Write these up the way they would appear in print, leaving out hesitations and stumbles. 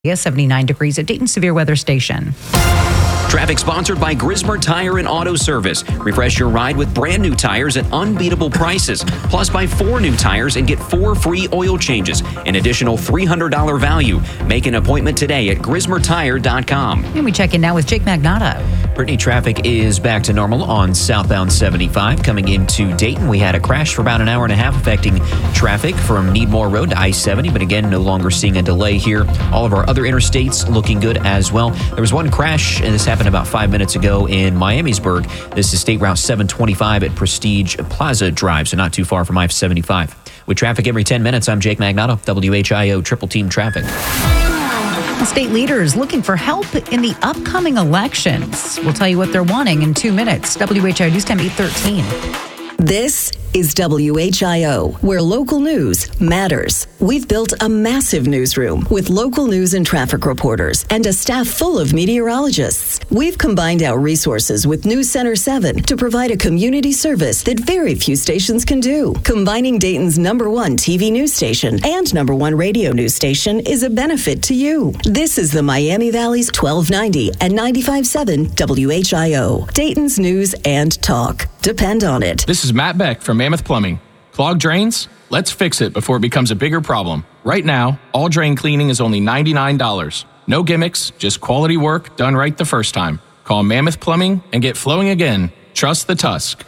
79 degrees at Dayton Severe Weather Station. Traffic sponsored by Grismer Tire and Auto Service. Refresh your ride with brand new tires at unbeatable prices. Plus, buy 4 new tires and get 4 free oil changes. An additional $300 value. Make an appointment today at GrismerTire.com. And we check in now with Jake Magnato. Brittany, traffic is back to normal on southbound 75 coming into Dayton. We had a crash for about an hour and a half affecting traffic from Needmore Road to I-70, but again, no longer seeing a delay here. All of our other interstates looking good as well. There was one crash, and this happened about 5 minutes ago in Miamisburg. This is State Route 725 at Prestige Plaza Drive, so not too far from I-75. With traffic every 10 minutes, I'm Jake Magnato, WHIO Triple Team Traffic. State leaders looking for help in the upcoming elections. We'll tell you what they're wanting in 2 minutes. WHIO News Time 8:13. This is WHIO, where local news matters. We've built a massive newsroom with local news and traffic reporters and a staff full of meteorologists. We've combined our resources with News Center 7 to provide a community service that very few stations can do. Combining Dayton's #1 TV news station and #1 radio news station is a benefit to you. This is the Miami Valley's 1290 and 95.7 WHIO, Dayton's news and talk. Depend on it. This is Matt Beck from Mammoth Plumbing. Clogged drains? Let's fix it before it becomes a bigger problem. Right now, all drain cleaning is only $99. No gimmicks, just quality work done right the first time. Call Mammoth Plumbing and get flowing again. Trust the Tusk.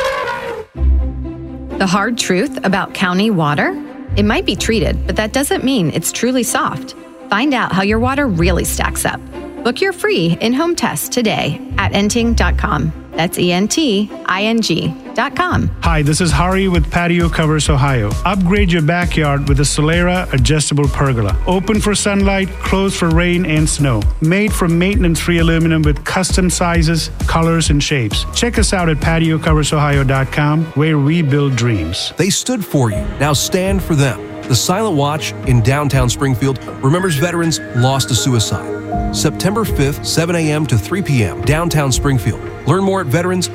The hard truth about county water? It might be treated, but that doesn't mean it's truly soft. Find out how your water really stacks up. Book your free in-home test today at enting.com. That's ENTING.com. Hi, this is Hari with Patio Covers Ohio. Upgrade your backyard with a Solera adjustable pergola. Open for sunlight, closed for rain and snow. Made from maintenance-free aluminum with custom sizes, colors, and shapes. Check us out at patiocoversohio.com, where we build dreams. They stood for you. Now stand for them. The Silent Watch in downtown Springfield remembers veterans lost to suicide. September 5th, 7 a.m. to 3 p.m., downtown Springfield. Learn more at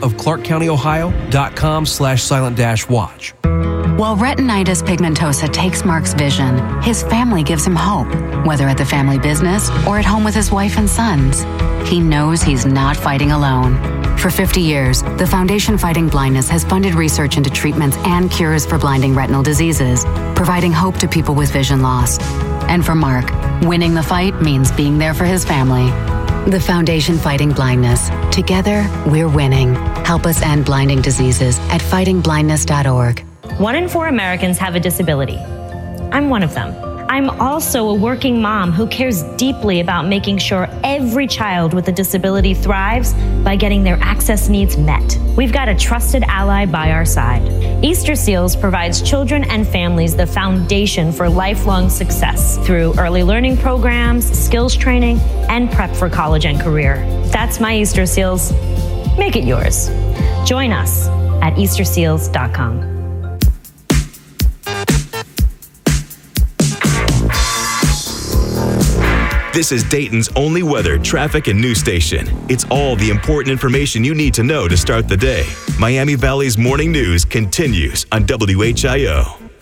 veteransofclarkcountyohio.com/silent-watch. While retinitis pigmentosa takes Mark's vision, his family gives him hope, whether at the family business or at home with his wife and sons. He knows he's not fighting alone. For 50 years, the Foundation Fighting Blindness has funded research into treatments and cures for blinding retinal diseases, providing hope to people with vision loss. And for Mark, winning the fight means being there for his family. The Foundation Fighting Blindness. Together, we're winning. Help us end blinding diseases at fightingblindness.org. 1 in 4 Americans have a disability. I'm one of them. I'm also a working mom who cares deeply about making sure every child with a disability thrives by getting their access needs met. We've got a trusted ally by our side. Easter Seals provides children and families the foundation for lifelong success through early learning programs, skills training, and prep for college and career. That's my Easter Seals. Make it yours. Join us at easterseals.com. This is Dayton's only weather, traffic, and news station. It's all the important information you need to know to start the day. Miami Valley's morning news continues on WHIO.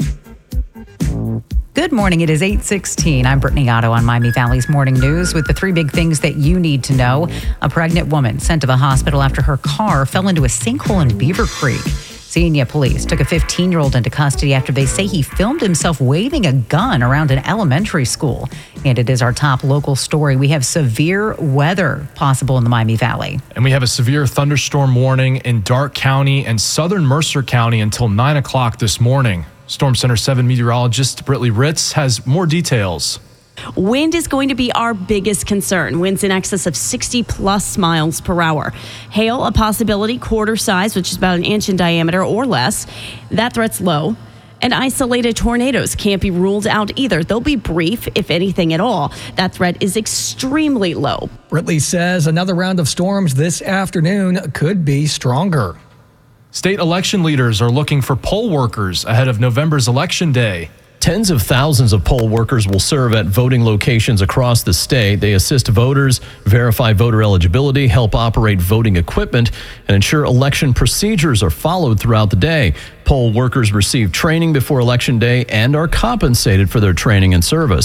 Good morning. It is 8:16. I'm Brittany Otto on Miami Valley's morning news with the 3 big things that you need to know. A pregnant woman sent to the hospital after her car fell into a sinkhole in Beaver Creek. Xenia police took a 15-year-old into custody after they say he filmed himself waving a gun around an elementary school. And it is our top local story. We have severe weather possible in the Miami Valley. And we have a severe thunderstorm warning in Darke County and southern Mercer County until 9 o'clock this morning. Storm Center 7 meteorologist Britley Ritz has more details. Wind is going to be our biggest concern. Winds in excess of 60 plus miles per hour. Hail, a possibility, quarter size, which is about an inch in diameter or less. That threat's low. And isolated tornadoes can't be ruled out either. They'll be brief, if anything at all. That threat is extremely low. Britley says another round of storms this afternoon could be stronger. State election leaders are looking for poll workers ahead of November's election day. Tens of thousands of poll workers will serve at voting locations across the state. They assist voters, verify voter eligibility, help operate voting equipment, and ensure election procedures are followed throughout the day. Poll workers receive training before Election Day and are compensated for their training and service.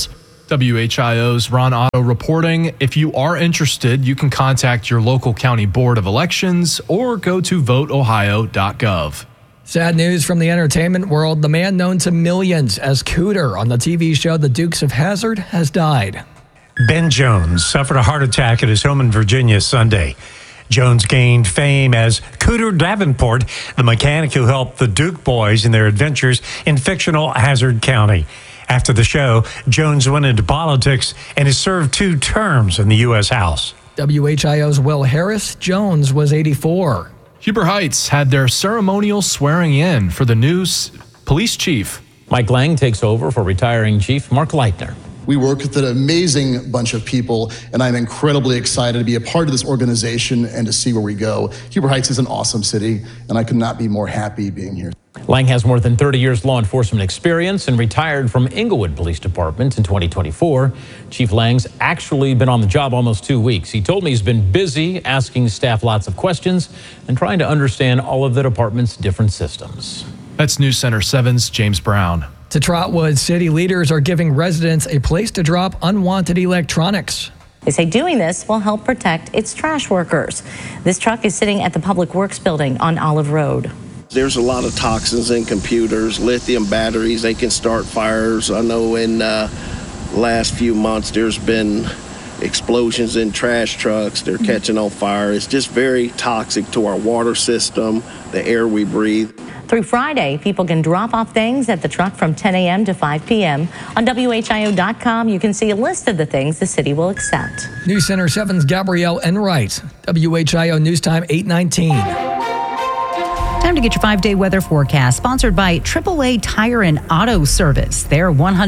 WHIO's Ron Otto reporting. If you are interested, you can contact your local county board of elections or go to voteohio.gov. Sad news from the entertainment world. The man known to millions as Cooter on the TV show The Dukes of Hazzard has died. Ben Jones suffered a heart attack at his home in Virginia Sunday. Jones gained fame as Cooter Davenport, the mechanic who helped the Duke boys in their adventures in fictional Hazzard County. After the show, Jones went into politics and has served 2 terms in the U.S. House. WHIO's Will Harris. Jones was 84. Huber Heights had their ceremonial swearing in for the new police chief. Mike Lang takes over for retiring Chief Mark Leitner. We work with an amazing bunch of people, and I'm incredibly excited to be a part of this organization and to see where we go. Huber Heights is an awesome city, and I could not be more happy being here. Lang has more than 30 years law enforcement experience and retired from Inglewood Police Department in 2024. Chief Lang's actually been on the job almost 2 weeks. He told me he's been busy asking staff lots of questions and trying to understand all of the department's different systems. That's News Center 7's James Brown. To Trotwood, city leaders are giving residents a place to drop unwanted electronics. They say doing this will help protect its trash workers. This truck is sitting at the Public Works building on Olive Road. There's a lot of toxins in computers, lithium batteries, they can start fires. I know in last few months there's been explosions in trash trucks. They're catching on fire. It's just very toxic to our water system, the air we breathe. Through Friday, people can drop off things at the truck from 10 a.m. to 5 p.m. On WHIO.com, you can see a list of the things the city will accept. News Center 7's Gabrielle Enright. WHIO News Time 8:19. Time to get your 5-day weather forecast, sponsored by AAA Tire and Auto Service. Their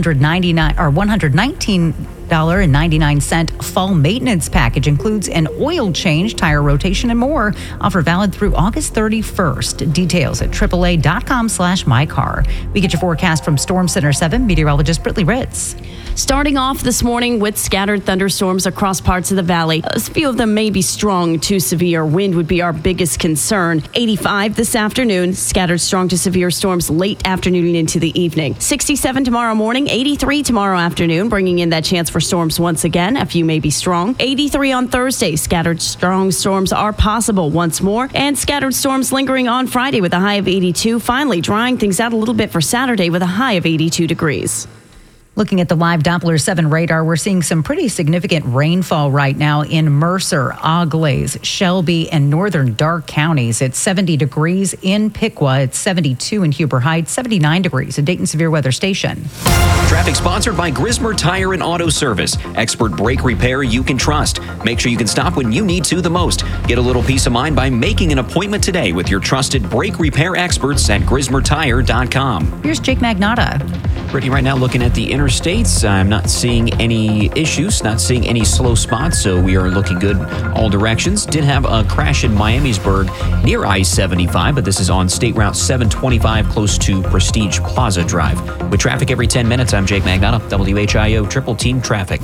$119.99 fall maintenance package includes an oil change, tire rotation, and more. Offer valid through August 31st. Details at AAA.com/mycar. We get your forecast from Storm Center 7 meteorologist Brittany Ritz. Starting off this morning with scattered thunderstorms across parts of the valley. A few of them may be strong to severe. Wind would be our biggest concern. 85 this afternoon. Scattered strong to severe storms late afternoon into the evening. 67 tomorrow morning. 83 tomorrow afternoon, bringing in that chance for storms once again. A few may be strong. 83 on Thursday. Scattered strong storms are possible once more. And scattered storms lingering on Friday with a high of 82. Finally, drying things out a little bit for Saturday with a high of 82 degrees. Looking at the live Doppler 7 radar, we're seeing some pretty significant rainfall right now in Mercer, Auglaize, Shelby, and northern Darke counties. It's 70 degrees in Piqua. It's 72 in Huber Heights, 79 degrees at Dayton Severe Weather Station. Traffic sponsored by Grismer Tire and Auto Service. Expert brake repair you can trust. Make sure you can stop when you need to the most. Get a little peace of mind by making an appointment today with your trusted brake repair experts at GrismerTire.com. Here's Jake Magnotta. Brittany, right now looking at the interstates, I'm not seeing any issues, not seeing any slow spots, so we are looking good all directions. Did have a crash in Miamisburg near I-75, but this is on State Route 725 close to Prestige Plaza Drive. With traffic every 10 minutes, I'm Jake Magnotta, WHIO Triple Team Traffic.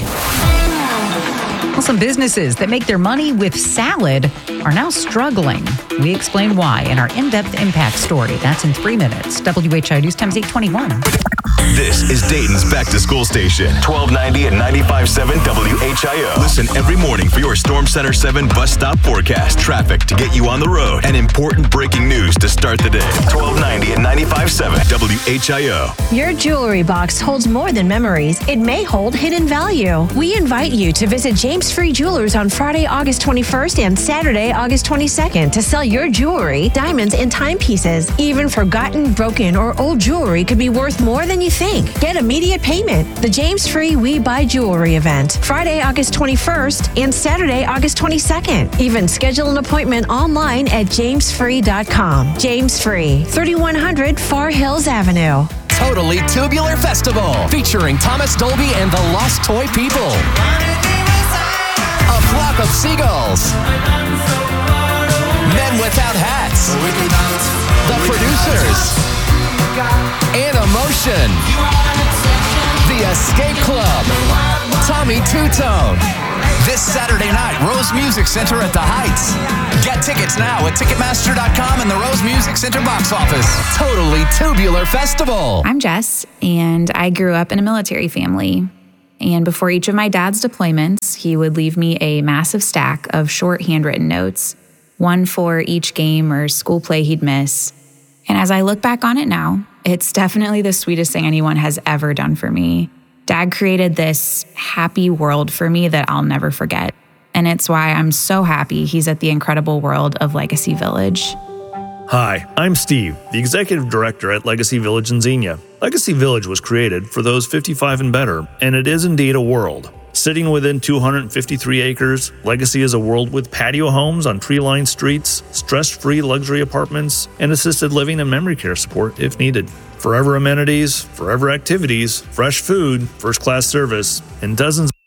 Well, some businesses that make their money with salad are now struggling. We explain why in our in-depth impact story. That's in 3 minutes. WHIO News Time's 8:21. This is Dayton's back-to-school station, 1290 and 95.7 WHIO. Listen every morning for your Storm Center 7 bus stop forecast, traffic to get you on the road, and important breaking news to start the day. 1290 and 95.7 WHIO. Your jewelry box holds more than memories. It may hold hidden value. We invite you to visit James Free Jewelers on Friday, August 21st and Saturday, August 22nd to sell your jewelry, diamonds, and timepieces. Even forgotten, broken, or old jewelry could be worth more than you think. Get immediate payment. The James Free We Buy Jewelry event, Friday, August 21st and Saturday, August 22nd. Even schedule an appointment online at jamesfree.com. James Free, 3100 Far Hills Avenue. Totally Tubular Festival, featuring Thomas Dolby and the Lost Toy People. A flock of seagulls. Men without hats. The Producers. And Emotion. The Escape Club. Tommy Two-Tone. This Saturday night, Rose Music Center at the Heights. Get tickets now at Ticketmaster.com and the Rose Music Center box office. Totally Tubular Festival. I'm Jess, and I grew up in a military family. And before each of my dad's deployments, he would leave me a massive stack of short handwritten notes, one for each game or school play he'd miss. And as I look back on it now, it's definitely the sweetest thing anyone has ever done for me. Dad created this happy world for me that I'll never forget. And it's why I'm so happy he's at the incredible world of Legacy Village. Hi, I'm Steve, the Executive Director at Legacy Village in Xenia. Legacy Village was created for those 55 and better, and it is indeed a world. Sitting within 253 acres, Legacy is a world with patio homes on tree-lined streets, stress-free luxury apartments, and assisted living and memory care support if needed. Forever amenities, forever activities, fresh food, first-class service, and dozens